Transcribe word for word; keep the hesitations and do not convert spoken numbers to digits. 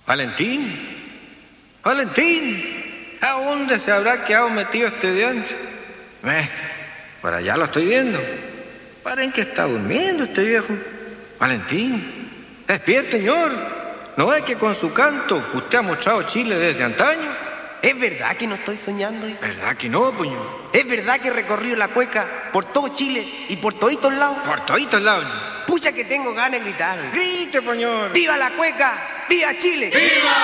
Valentín, Valentín, ¿a dónde se habrá quedado metido este diantre? Eh, por allá lo estoy viendo. ¿Para en qué está durmiendo este viejo? Valentín, despierte, señor. ¿No es que con su canto usted ha mostrado Chile desde antaño? ¿Es verdad que no estoy soñando? ¿Verdad que no, puño? ¿Es verdad que he recorrido la cueca por todo Chile y por toditos lados? Por toditos lados. Pucha que tengo ganas de gritar. ¡Grite, señor! ¡Viva la cueca! ¡Viva Chile! ¡Viva!